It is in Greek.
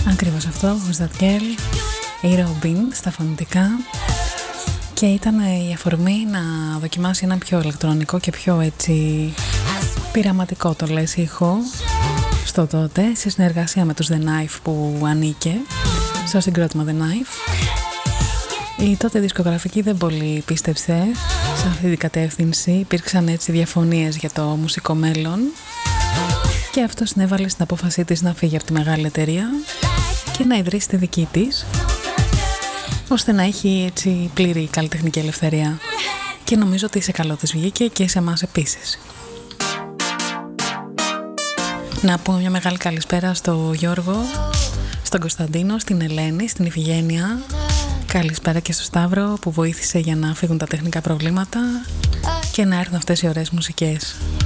Ακριβώς αυτό, Was That Girl, η Robin στα φωνητικά, και ήταν η αφορμή να δοκιμάσει ένα πιο ηλεκτρονικό και πιο έτσι πειραματικό, το λες, ήχο στο τότε, σε συνεργασία με τους The Knife που ανήκε στο συγκρότημα The Knife. Η τότε δισκογραφική δεν πολύ πίστεψε σε αυτή την κατεύθυνση, υπήρξαν έτσι διαφωνίες για το μουσικό μέλλον και αυτό συνέβαλε στην απόφασή της να φύγει από τη μεγάλη εταιρεία και να ιδρύσει τη δική της, ώστε να έχει έτσι πλήρη καλλιτεχνική ελευθερία, και νομίζω ότι σε καλό της βγήκε και σε εμάς επίσης. Να πούμε μια μεγάλη καλησπέρα στο Γιώργο, στον Κωνσταντίνο, στην Ελένη, στην Ιφηγένεια. Καλησπέρα και στο Σταύρο που βοήθησε για να φύγουν τα τεχνικά προβλήματα και να έρθουν αυτές οι ωραίες μουσικές.